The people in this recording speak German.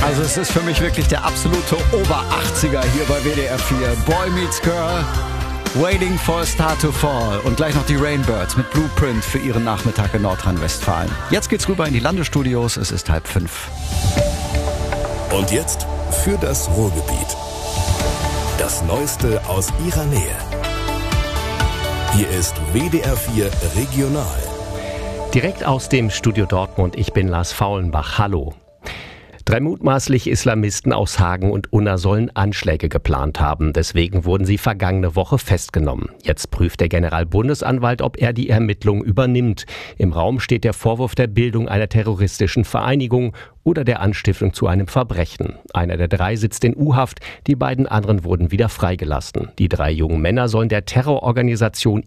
Also es ist für mich wirklich der absolute Ober-80er hier bei WDR 4. Boy Meets Girl, Waiting for a Star to Fall und gleich noch die Rainbirds mit Blueprint für ihren Nachmittag in Nordrhein-Westfalen. Jetzt geht's rüber in die Landesstudios, es ist 4:30. Und jetzt für das Ruhrgebiet. Das Neueste aus ihrer Nähe. Hier ist WDR 4 Regional. Direkt aus dem Studio Dortmund, ich bin Lars Faulenbach. Hallo. 3 mutmaßliche Islamisten aus Hagen und Unna sollen Anschläge geplant haben. Deswegen wurden sie vergangene Woche festgenommen. Jetzt prüft der Generalbundesanwalt, ob er die Ermittlungen übernimmt. Im Raum steht der Vorwurf der Bildung einer terroristischen Vereinigung oder der Anstiftung zu einem Verbrechen. Einer der 3 sitzt in U-Haft, die beiden anderen wurden wieder freigelassen. Die 3 jungen Männer sollen der Terrororganisation